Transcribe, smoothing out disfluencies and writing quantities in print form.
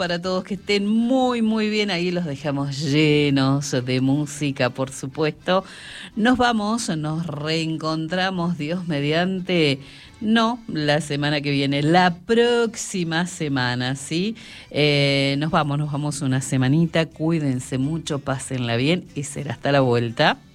para todos, que estén muy, muy bien. Ahí los dejamos llenos de música, por supuesto. Nos vamos, nos reencontramos, Dios mediante, no la semana que viene, la próxima semana, ¿sí? Nos vamos una semanita, cuídense mucho, pásenla bien y será hasta la vuelta.